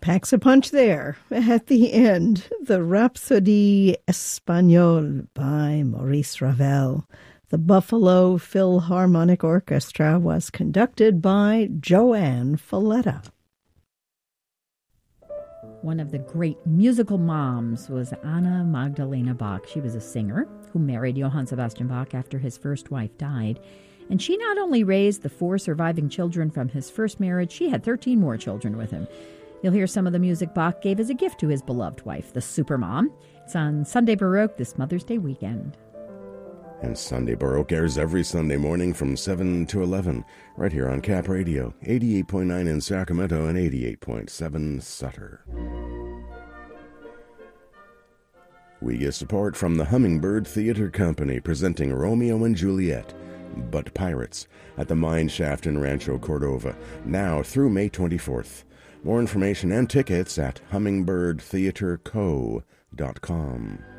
Packs a punch there. At the end, the Rhapsodie Espagnole by Maurice Ravel. The Buffalo Philharmonic Orchestra was conducted by Joanne Falletta. One of the great musical moms was Anna Magdalena Bach. She was a singer who married Johann Sebastian Bach after his first wife died. And she not only raised the 4 surviving children from his first marriage, she had 13 more children with him. You'll hear some of the music Bach gave as a gift to his beloved wife, the Supermom. It's on Sunday Baroque this Mother's Day weekend. And Sunday Baroque airs every Sunday morning from 7 to 11, right here on Cap Radio, 88.9 in Sacramento and 88.7 Sutter. We get support from the Hummingbird Theater Company, presenting Romeo and Juliet, but Pirates, at the Mine Shaft in Rancho Cordova, now through May 24th. More information and tickets at hummingbirdtheaterco.com.